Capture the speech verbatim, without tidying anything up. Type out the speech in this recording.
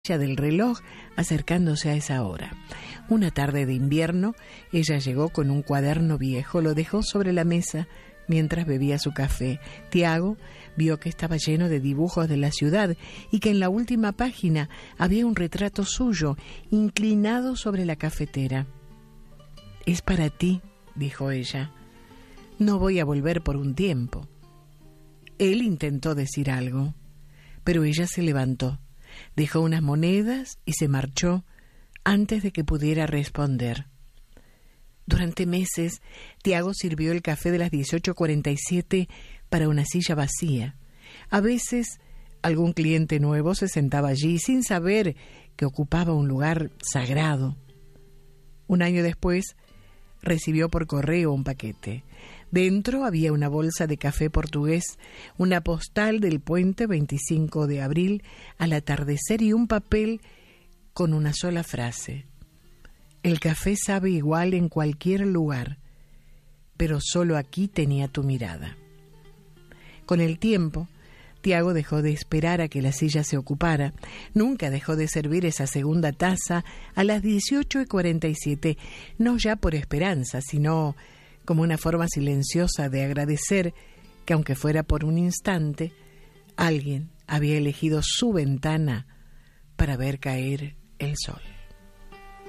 del reloj acercándose a esa hora. Una tarde de invierno, ella llegó con un cuaderno viejo, lo dejó sobre la mesa mientras bebía su café. Tiago vio que estaba lleno de dibujos de la ciudad y que en la última página había un retrato suyo, inclinado sobre la cafetera. «Es para ti», dijo ella. «No voy a volver por un tiempo». Él intentó decir algo, pero ella se levantó, dejó unas monedas y se marchó antes de que pudiera responder. Durante meses, Tiago sirvió el café de las dieciocho cuarenta y siete para una silla vacía. A veces, algún cliente nuevo se sentaba allí sin saber que ocupaba un lugar sagrado. Un año después, recibió por correo un paquete. Dentro había una bolsa de café portugués, una postal del puente veinticinco de abril al atardecer y un papel con una sola frase: «El café sabe igual en cualquier lugar, pero solo aquí tenía tu mirada». Con el tiempo, Tiago dejó de esperar a que la silla se ocupara. Nunca dejó de servir esa segunda taza a las dieciocho cuarenta y siete, no ya por esperanza, sino como una forma silenciosa de agradecer que, aunque fuera por un instante, alguien había elegido su ventana para ver caer el sol.